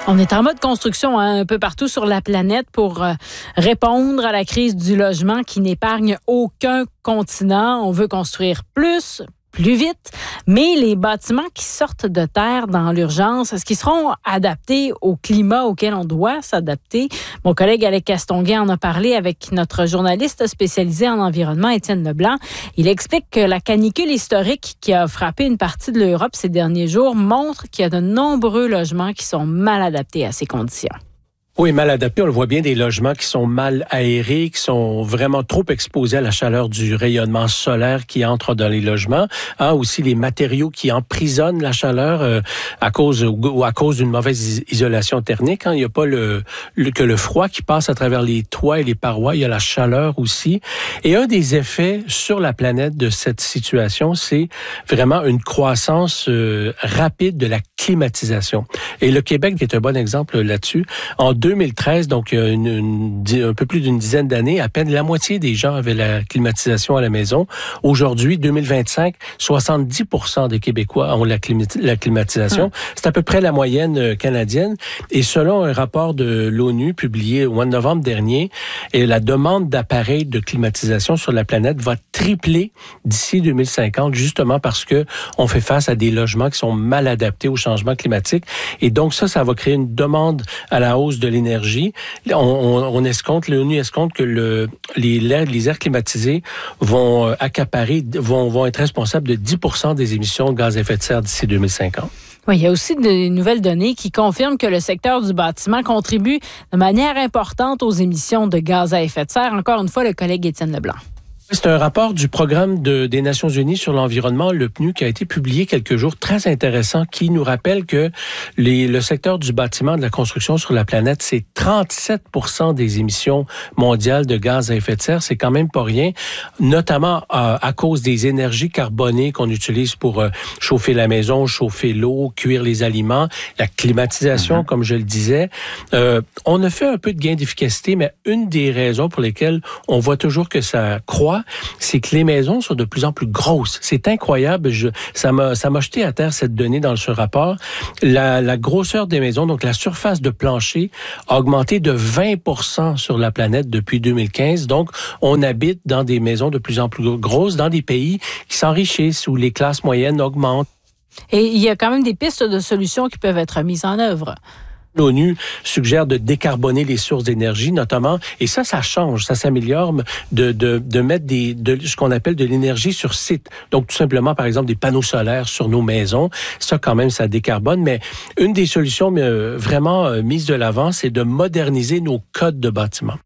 On est en mode construction un peu partout sur la planète pour répondre à la crise du logement qui n'épargne aucun continent. On veut construire plus vite, mais les bâtiments qui sortent de terre dans l'urgence, est-ce qu'ils seront adaptés au climat auquel on doit s'adapter? Mon collègue Alec Castonguay en a parlé avec notre journaliste spécialisé en environnement, Étienne Leblanc. Il explique que la canicule historique qui a frappé une partie de l'Europe ces derniers jours montre qu'il y a de nombreux logements qui sont mal adaptés à ces conditions. Oui, mal adaptés. On le voit bien, des logements qui sont mal aérés, qui sont vraiment trop exposés à la chaleur du rayonnement solaire qui entre dans les logements. Aussi les matériaux qui emprisonnent la chaleur à cause d'une mauvaise isolation thermique. Il n'y a pas que le froid qui passe à travers les toits et les parois. Il y a la chaleur aussi. Et un des effets sur la planète de cette situation, c'est vraiment une croissance rapide de la climatisation. Et le Québec est un bon exemple là-dessus. En 2013, donc un peu plus d'une dizaine d'années, à peine la moitié des gens avaient la climatisation à la maison. Aujourd'hui, 2025, 70% des Québécois ont la climatisation. C'est à peu près la moyenne canadienne. Et selon un rapport de l'ONU publié au mois de novembre dernier, la demande d'appareils de climatisation sur la planète va tripler d'ici 2050, justement parce que on fait face à des logements qui sont mal adaptés au changement climatique. Et donc ça va créer une demande à la hausse de l'énergie. L'ONU escompte que les airs climatisés vont être responsables de 10% des émissions de gaz à effet de serre d'ici 2050. Oui, il y a aussi de nouvelles données qui confirment que le secteur du bâtiment contribue de manière importante aux émissions de gaz à effet de serre. Encore une fois, le collègue Étienne Leblanc. C'est un rapport du programme des Nations Unies sur l'environnement, le PNUD, qui a été publié quelques jours, très intéressant, qui nous rappelle que le secteur du bâtiment, de la construction sur la planète, c'est 37% des émissions mondiales de gaz à effet de serre. C'est quand même pas rien, notamment à cause des énergies carbonées qu'on utilise pour chauffer la maison, chauffer l'eau, cuire les aliments, la climatisation, comme je le disais. On a fait un peu de gain d'efficacité, mais une des raisons pour lesquelles on voit toujours que ça croît, c'est que les maisons sont de plus en plus grosses. C'est incroyable. Ça m'a jeté à terre cette donnée dans ce rapport. La grosseur des maisons, donc la surface de plancher, a augmenté de 20% sur la planète depuis 2015. Donc, on habite dans des maisons de plus en plus grosses, dans des pays qui s'enrichissent, où les classes moyennes augmentent. Et il y a quand même des pistes de solutions qui peuvent être mises en œuvre. L'ONU suggère de décarboner les sources d'énergie, notamment, et ça change, ça s'améliore, de mettre ce qu'on appelle de l'énergie sur site. Donc, tout simplement, par exemple, des panneaux solaires sur nos maisons. Ça, quand même, ça décarbone. Mais une des solutions vraiment mises de l'avant, c'est de moderniser nos codes de bâtiment.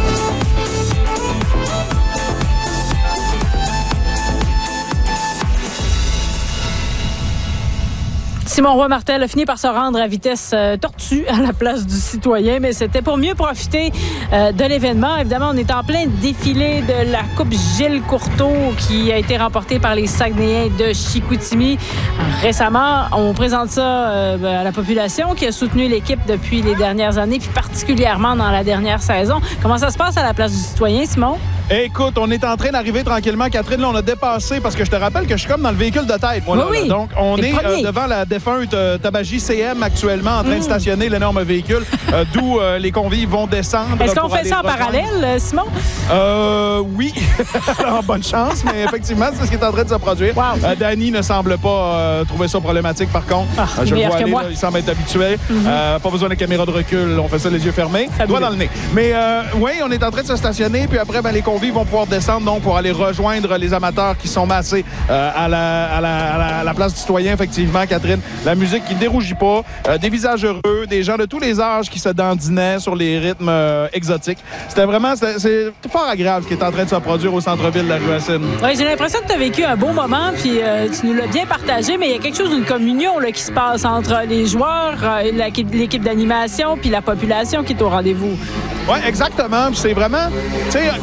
Simon Roy-Martel a fini par se rendre à vitesse tortue à la place du citoyen, mais c'était pour mieux profiter de l'événement. Évidemment, on est en plein défilé de la Coupe Gilles Courteau qui a été remportée par les Saguenayens de Chicoutimi. Récemment, on présente ça à la population qui a soutenu l'équipe depuis les dernières années, puis particulièrement dans la dernière saison. Comment ça se passe à la place du citoyen, Simon? Écoute, on est en train d'arriver tranquillement. Catherine, là, on a dépassé, parce que je te rappelle que je suis comme dans le véhicule de tête. Moi, oui. Donc, on est devant la défunte Tabagie CM actuellement en train de stationner l'énorme véhicule, d'où les convives vont descendre. Est-ce qu'on fait ça en parallèle, Simon? Oui. Alors, bonne chance, mais effectivement, c'est ce qui est en train de se produire. Wow. Danny ne semble pas trouver ça problématique, par contre. Je le vois aller, là, il semble être habitué. Pas besoin de caméra de recul. On fait ça les yeux fermés, doigt dans le nez. Mais oui, on est en train de se stationner, puis après, les convives vont pouvoir descendre donc pour aller rejoindre les amateurs qui sont massés à la place du citoyen, effectivement, Catherine. La musique qui ne dérougit pas, des visages heureux, des gens de tous les âges qui se dandinaient sur les rythmes exotiques. C'est fort agréable ce qui est en train de se produire au centre-ville de la rue Racine. Oui, j'ai l'impression que tu as vécu un beau moment, puis tu nous l'as bien partagé, mais il y a quelque chose d'une communion là, qui se passe entre les joueurs, l'équipe d'animation, puis la population qui est au rendez-vous. Oui, exactement. Puis c'est vraiment, tu sais, quand je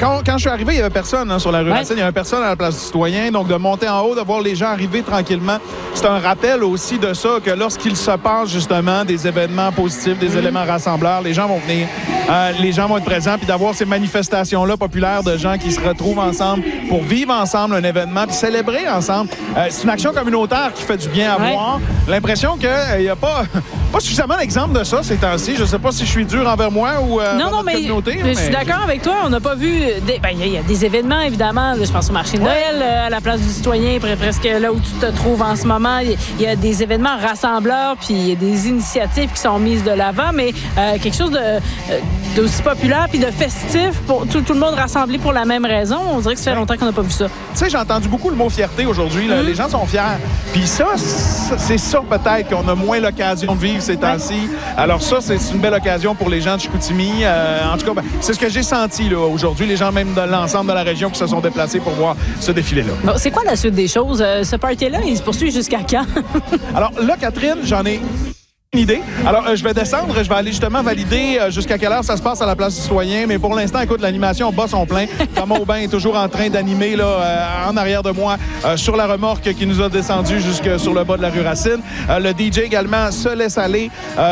suis arrivé, il n'y avait personne sur la rue Racine. Il n'y avait personne à la place du citoyen. Donc, de monter en haut, de voir les gens arriver tranquillement, c'est un rappel aussi de ça, que lorsqu'il se passe justement des événements positifs, des éléments rassembleurs, les gens vont venir, les gens vont être présents, puis d'avoir ces manifestations-là populaires de gens qui se retrouvent ensemble pour vivre ensemble un événement, puis célébrer ensemble. C'est une action communautaire qui fait du bien à voir. L'impression qu'il n'y a pas suffisamment d'exemples de ça ces temps-ci. Je ne sais pas si je suis dur envers moi ou envers notre communauté. Je suis d'accord avec toi. On n'a pas vu... Il y a des événements, évidemment. Je pense au marché de Noël, à la place du citoyen, presque là où tu te trouves en ce moment. Il y a des événements rassembleurs, puis il y a des initiatives qui sont mises de l'avant, mais quelque chose d'aussi populaire puis de festif pour tout le monde rassemblé pour la même raison. On dirait que ça fait longtemps qu'on n'a pas vu ça. Tu sais, j'ai entendu beaucoup le mot fierté aujourd'hui. Les gens sont fiers. Puis ça, c'est ça peut-être qu'on a moins l'occasion de vivre ces temps-ci. Alors ça, c'est une belle occasion pour les gens de Chicoutimi. En tout cas, c'est ce que j'ai senti là, aujourd'hui. Les gens même de l'ensemble de la région qui se sont déplacés pour voir ce défilé-là. Bon, c'est quoi la suite des choses? Ce party-là, il se poursuit jusqu'à quand? Alors là, Catherine, j'en ai une idée. Alors, je vais descendre, je vais aller justement valider jusqu'à quelle heure ça se passe à la place du citoyen. Mais pour l'instant, écoute, l'animation bat son plein. Thomas Aubin est toujours en train d'animer là, en arrière de moi sur la remorque qui nous a descendu jusque sur le bas de la rue Racine. Le DJ également se laisse aller.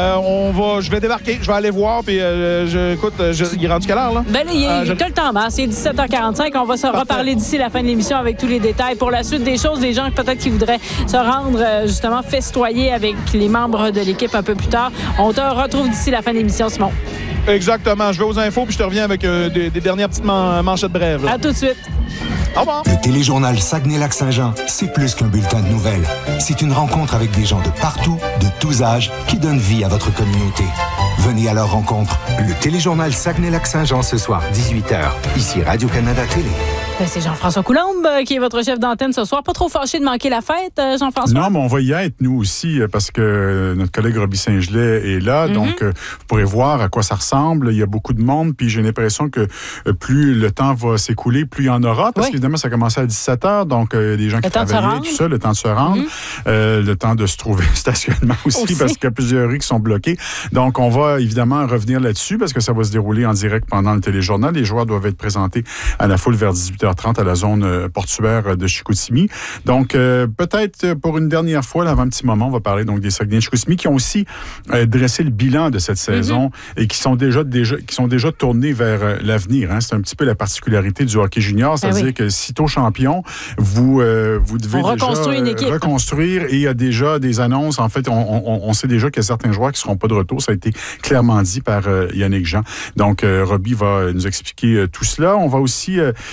Je vais débarquer, je vais aller voir. Puis, il est rendu quelle heure, là? Ben là, t'as le temps, hein? C'est 17h45. On va se reparler d'ici la fin de l'émission avec tous les détails. Pour la suite des choses, des gens peut-être qui voudraient se rendre justement festoyer avec les membres de l'équipe un peu plus tard. On te retrouve d'ici la fin de l'émission, Simon. Exactement. Je vais aux infos puis je te reviens avec des dernières petites manchettes brèves. À tout de suite. Au revoir. Le téléjournal Saguenay-Lac-Saint-Jean, c'est plus qu'un bulletin de nouvelles. C'est une rencontre avec des gens de partout, de tous âges, qui donnent vie à votre communauté. Venez à leur rencontre. Le téléjournal Saguenay-Lac-Saint-Jean ce soir, 18h. Ici Radio-Canada Télé. C'est Jean-François Coulombe qui est votre chef d'antenne ce soir. Pas trop fâché de manquer la fête, Jean-François? Non, mais on va y être, nous aussi, parce que notre collègue Roby Saint-Gelais est là. Donc, vous pourrez voir à quoi ça ressemble. Il y a beaucoup de monde. Puis j'ai l'impression que plus le temps va s'écouler, plus il y en aura. Parce qu'évidemment, ça a commencé à 17h. Donc, des gens qui travaillaient, tout ça, le temps de se rendre. Le temps de se trouver un stationnement aussi, parce qu'il y a plusieurs rues qui sont bloquées. Donc, on va évidemment revenir là-dessus parce que ça va se dérouler en direct pendant le téléjournal. Les joueurs doivent être présentés à la foule vers 18h30 à la zone portuaire de Chicoutimi. Donc, peut-être pour une dernière fois, là, avant un petit moment, on va parler donc des Saguenay de Chicoutimi qui ont aussi dressé le bilan de cette saison et qui sont déjà tournés vers l'avenir. Hein. C'est un petit peu la particularité du hockey junior, c'est-à-dire que sitôt champion, vous devez déjà reconstruire et il y a déjà des annonces. En fait, on sait déjà qu'il y a certains joueurs qui ne seront pas de retour. Ça a été clairement dit par Yannick Jean. Donc, Roby va nous expliquer tout cela. On va aussi